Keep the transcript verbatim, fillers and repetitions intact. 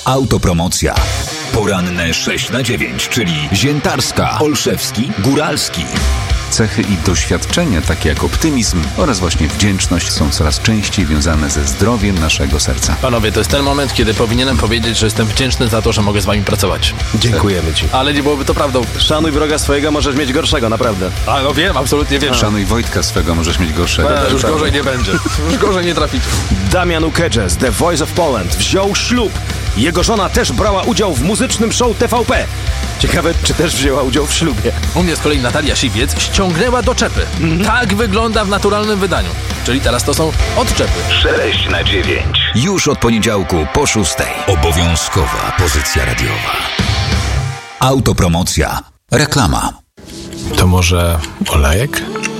Autopromocja. Poranne sześć na dziewięć, czyli Ziętarska, Olszewski, Góralski. Cechy i doświadczenia, takie jak optymizm oraz właśnie wdzięczność, są coraz częściej wiązane ze zdrowiem naszego serca. Panowie, to jest ten moment, kiedy powinienem powiedzieć, że jestem wdzięczny za to, że mogę z wami pracować. Dziękujemy ci. Ale nie byłoby to prawdą. Szanuj wroga swojego, możesz mieć gorszego, naprawdę. A no wiem, absolutnie wiem. Szanuj Wojtka swego, możesz mieć gorszego. A, już gorzej nie będzie. Już gorzej nie traficie. Damian Ukeje z The Voice of Poland wziął ślub. Jego żona też brała udział w muzycznym show T V P. Ciekawe, czy też wzięła udział w ślubie. U mnie z kolei Natalia Siwiec ściągnęła doczepy. Mm-hmm. Tak wygląda w naturalnym wydaniu. Czyli teraz to są odczepy. sześć na dziewięć. Już od poniedziałku po szóstej. Obowiązkowa pozycja radiowa. Autopromocja. Reklama. To może olejek?